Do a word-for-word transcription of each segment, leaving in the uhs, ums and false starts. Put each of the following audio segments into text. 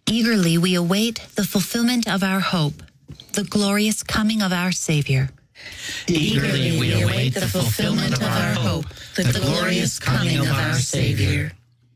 Eagerly we await the fulfillment of our hope, the glorious coming of our Savior. Eagerly we await the fulfillment of our hope, the glorious coming of our Savior.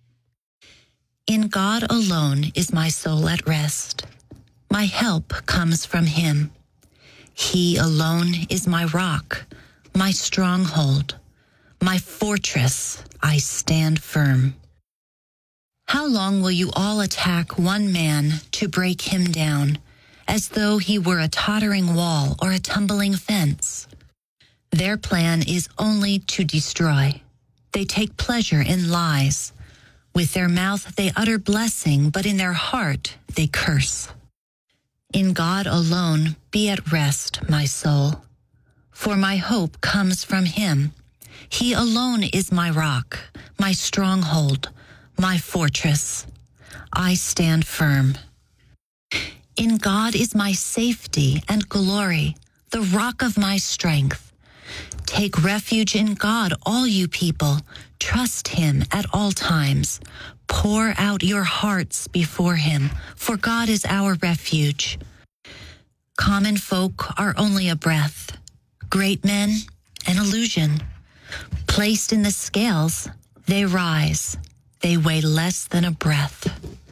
In God alone is my soul at rest. My help comes from him. He alone is my rock, my stronghold, my fortress. I stand firm. How long will you all attack one man to break him down, as though he were a tottering wall or a tumbling fence? Their plan is only to destroy. They take pleasure in lies. With their mouth they utter blessing, but in their heart they curse. In God alone be at rest, my soul, for my hope comes from him. He alone is my rock, my stronghold, my fortress. I stand firm. In God is my safety and glory, the rock of my strength. Take refuge in God, all you people. Trust him at all times. Pour out your hearts before him, for God is our refuge. Common folk are only a breath, great men an illusion. Placed in the scales, they rise. They weigh less than a breath.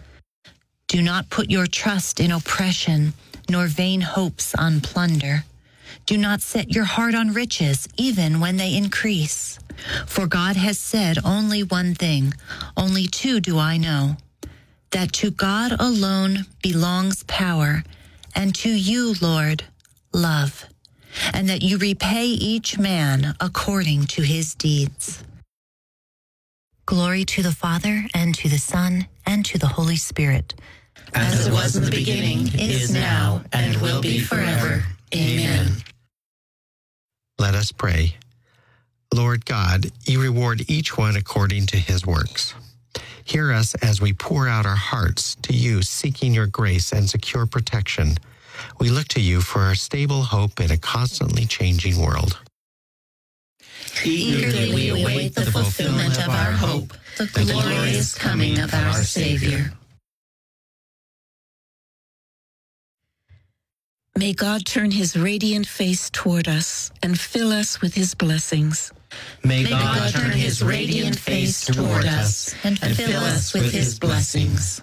Do not put your trust in oppression, nor vain hopes on plunder. Do not set your heart on riches, even when they increase. For God has said only one thing, only two do I know, that to God alone belongs power, and to you, Lord, love, and that you repay each man according to his deeds. Glory to the Father, and to the Son, and to the Holy Spirit. As it was in the beginning, is now, and will be forever. Amen. Let us pray. Lord God, you reward each one according to his works. Hear us as we pour out our hearts to you, seeking your grace and secure protection. We look to you for our stable hope in a constantly changing world. Eagerly we await the fulfillment of our hope, the glorious coming of our Savior. May God turn his radiant face toward us and fill us with his blessings. May God turn his radiant face toward us and fill us with his blessings.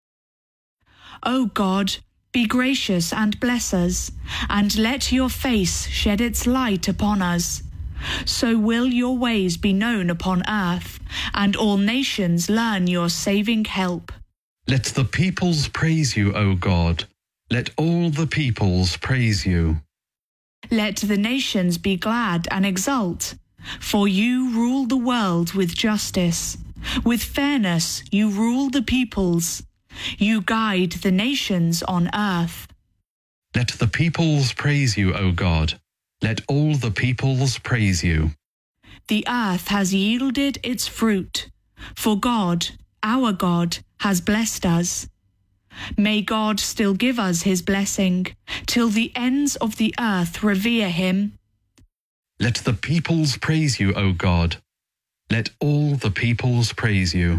O God, be gracious and bless us, and let your face shed its light upon us. So will your ways be known upon earth, and all nations learn your saving help. Let the peoples praise you, O God. Let all the peoples praise you. Let the nations be glad and exult, for you rule the world with justice. With fairness you rule the peoples. You guide the nations on earth. Let the peoples praise you, O God. Let all the peoples praise you. The earth has yielded its fruit, for God, our God, has blessed us. May God still give us his blessing, till the ends of the earth revere him. Let the peoples praise you, O God. Let all the peoples praise you.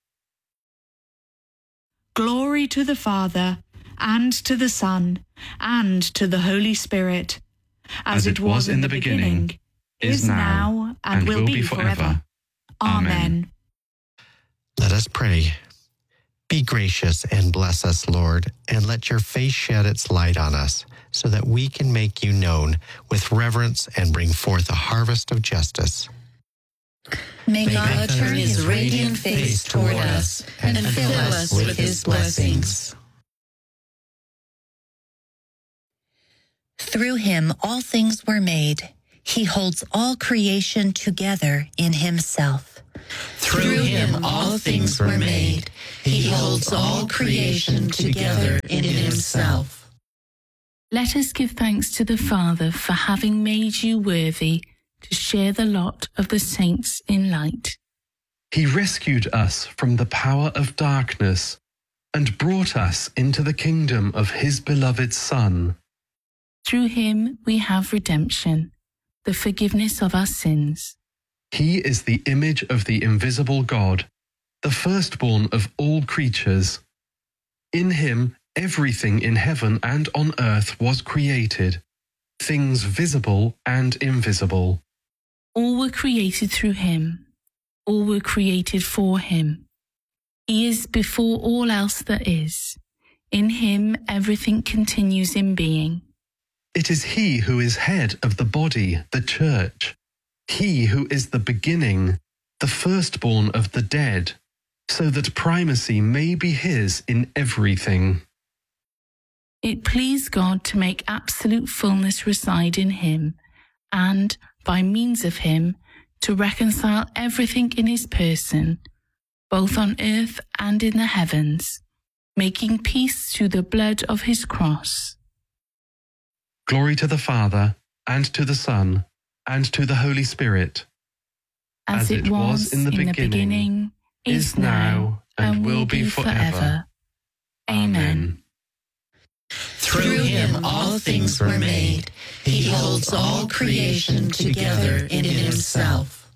Glory to the Father, and to the Son, and to the Holy Spirit, as, as it was in the beginning, beginning is now, and, and will, will be forever. forever. Amen. Let us pray. Be gracious and bless us, Lord, and let your face shed its light on us, so that we can make you known with reverence and bring forth a harvest of justice. May, May God, God turn his radiant face toward us and fill us with his blessings. Through him all things were made. He holds all creation together in himself. Through him all things were made. He holds all creation together in himself. Let us give thanks to the Father for having made you worthy to share the lot of the saints in light. He rescued us from the power of darkness and brought us into the kingdom of his beloved Son. Through him we have redemption, the forgiveness of our sins. He is the image of the invisible God, the firstborn of all creatures. In him everything in heaven and on earth was created, things visible and invisible. All were created through him. All were created for him. He is before all else that is. In him everything continues in being. It is he who is head of the body, the church. He who is the beginning, the firstborn of the dead, so that primacy may be his in everything. It pleased God to make absolute fullness reside in him, and, by means of him, to reconcile everything in his person, both on earth and in the heavens, making peace through the blood of his cross. Glory to the Father, and to the Son, and to the Holy Spirit, As, as it was in the beginning, beginning is now, and will be forever. Amen. Through him all things were made. He holds all creation together in himself.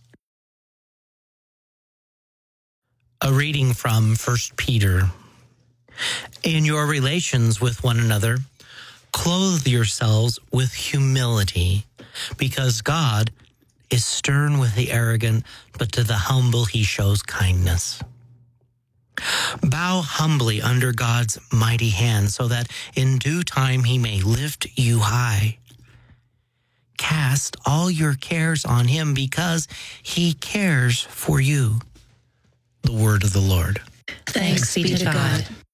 A reading from First Peter. In your relations with one another, clothe yourselves with humility, because God is stern with the arrogant, but to the humble he shows kindness. Bow humbly under God's mighty hand, so that in due time he may lift you high. Cast all your cares on him, because he cares for you. The word of the Lord. Thanks be to God.